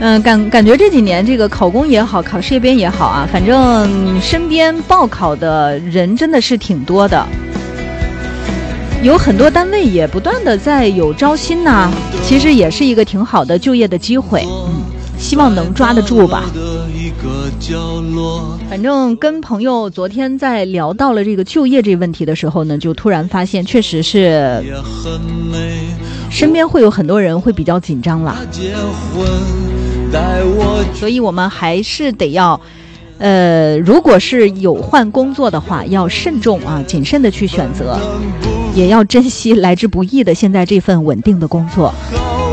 感觉这几年这个考公也好，考事业编也好啊，反正身边报考的人真的是挺多的，有很多单位也不断的在有招新呐，其实也是一个挺好的就业的机会，希望能抓得住吧。反正跟朋友昨天在聊到了这个就业这问题的时候呢，就突然发现确实是身边会有很多人会比较紧张啦，所以我们还是得要如果是有换工作的话，要慎重啊，谨慎的去选择，也要珍惜来之不易的现在这份稳定的工作。